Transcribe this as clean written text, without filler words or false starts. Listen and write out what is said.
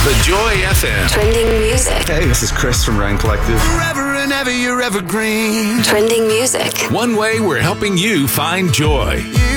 The Joy FM. Trending music. Hey, this is Chris from Ryan Collective. Forever and ever, you're evergreen. Trending music. One way we're helping you find joy. You